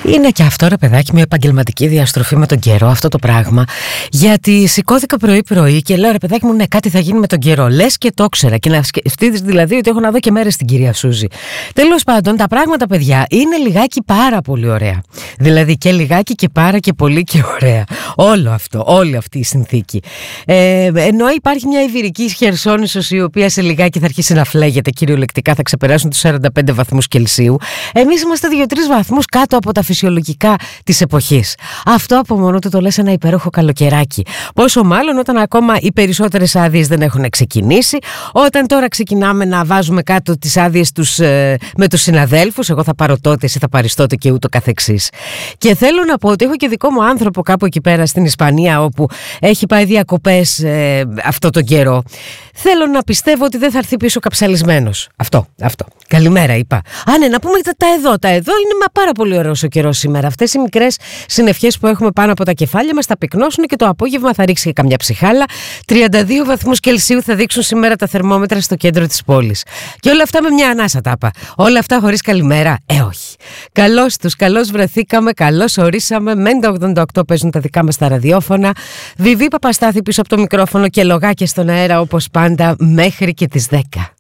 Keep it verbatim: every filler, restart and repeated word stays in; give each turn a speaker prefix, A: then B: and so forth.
A: Είναι και αυτό, ρε παιδάκι, μια επαγγελματική διαστροφή με τον καιρό, αυτό το πράγμα. Γιατί σηκώθηκα πρωί-πρωί και λέω, ρε παιδάκι μου, ναι, κάτι θα γίνει με τον καιρό. Λες και το ήξερα. Και να σκεφτείς δηλαδή ότι έχω να δω και μέρες την κυρία Σούζη. Τέλος πάντων, τα πράγματα, παιδιά, είναι λιγάκι πάρα πολύ ωραία. Δηλαδή και λιγάκι και πάρα και πολύ και ωραία. Όλο αυτό, όλη αυτή η συνθήκη. Ε, ενώ υπάρχει μια ιβηρική χερσόνησος η οποία σε λιγάκι θα αρχίσει να φλέγεται, κυριολεκτικά θα ξεπεράσουν τους σαράντα πέντε βαθμούς Κελσίου. Εμείς είμαστε δύο τρεις βαθμούς κάτω από τα φυσιολογικά της εποχής. Αυτό από μόνο του το λες ένα υπέροχο καλοκαιράκι. Πόσο μάλλον όταν ακόμα οι περισσότερες άδειες δεν έχουν ξεκινήσει, όταν τώρα ξεκινάμε να βάζουμε κάτω τις άδειες τους ε, με τους συναδέλφους. Εγώ θα πάρω τότε, εσύ θα πάρεις τότε και ούτω καθεξής. Και θέλω να πω ότι έχω και δικό μου άνθρωπο κάπου εκεί πέρα στην Ισπανία, όπου έχει πάει διακοπές ε, αυτό τον καιρό. Θέλω να πιστεύω ότι δεν θα έρθει πίσω καψαλισμένος. Αυτό, αυτό. Καλημέρα, είπα. Α, ναι, να πούμε τα, τα εδώ. Τα εδώ είναι μα πάρα πολύ ωραίος ο καιρός σήμερα. Αυτές οι μικρές συννεφιές που έχουμε πάνω από τα κεφάλια μας θα πυκνώσουν και το απόγευμα θα ρίξει και καμιά ψυχάλα. τριάντα δύο βαθμούς Κελσίου θα δείξουν σήμερα τα θερμόμετρα στο κέντρο της πόλης. Και όλα αυτά με μια ανάσα τάπα. Όλα αυτά χωρίς καλημέρα. Ε, όχι. Καλώς τους, καλώς βρεθήκαμε, καλώς ορίσαμε. Μέντα ογδόντα οκτώ παίζουν τα δικά μας τα ραδιόφωνα. Βιβί Παπαστάθη πίσω από το μικρόφωνο και λογάκια στον αέρα όπως πάντα μέχρι και τις δέκα.